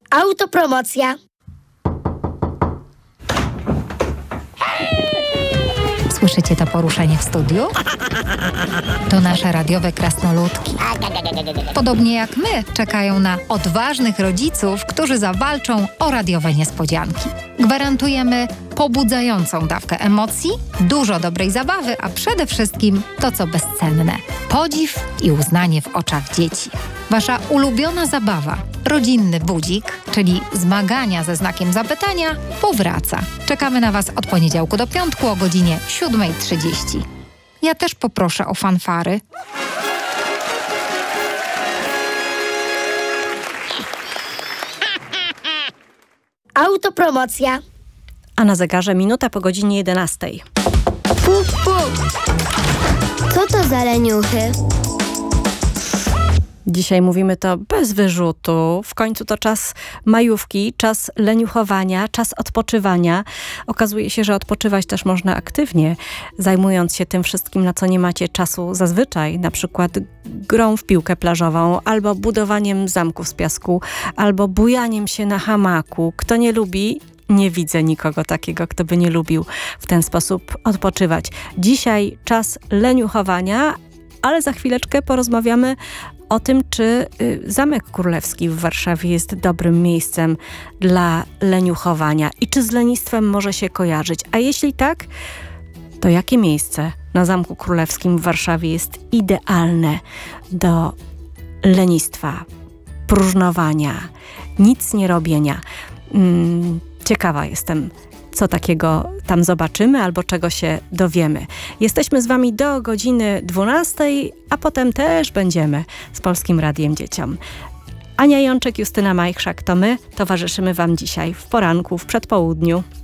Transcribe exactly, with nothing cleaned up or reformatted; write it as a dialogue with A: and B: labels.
A: Autopromocja.
B: Słyszycie to poruszenie w studiu? To nasze radiowe krasnoludki. Podobnie jak my, czekają na odważnych rodziców, którzy zawalczą o radiowe niespodzianki. Gwarantujemy pobudzającą dawkę emocji, dużo dobrej zabawy, a przede wszystkim to, co bezcenne. Podziw i uznanie w oczach dzieci. Wasza ulubiona zabawa, rodzinny budzik, czyli zmagania ze znakiem zapytania, powraca. Czekamy na Was od poniedziałku do piątku o godzinie siódma trzydzieści. Ja też poproszę o fanfary.
A: Autopromocja.
C: A na zegarze minuta po godzinie jedenastej.
A: Puf, puf. Co to za leniuchy?
C: Dzisiaj mówimy to bez wyrzutu. W końcu to czas majówki, czas leniuchowania, czas odpoczywania. Okazuje się, że odpoczywać też można aktywnie, zajmując się tym wszystkim, na co nie macie czasu zazwyczaj. Na przykład grą w piłkę plażową, albo budowaniem zamków z piasku, albo bujaniem się na hamaku. Kto nie lubi, nie widzę nikogo takiego, kto by nie lubił w ten sposób odpoczywać. Dzisiaj czas leniuchowania, ale za chwileczkę porozmawiamy o tym, czy Zamek Królewski w Warszawie jest dobrym miejscem dla leniuchowania i czy z lenistwem może się kojarzyć. A jeśli tak, to jakie miejsce na Zamku Królewskim w Warszawie jest idealne do lenistwa, próżnowania, nic nie robienia? Ciekawa jestem, co takiego tam zobaczymy albo czego się dowiemy. Jesteśmy z Wami do godziny dwunastej, a potem też będziemy z Polskim Radiem Dzieciom. Ania Jączek, Justyna Majchrzak, to my towarzyszymy Wam dzisiaj w poranku, w przedpołudniu.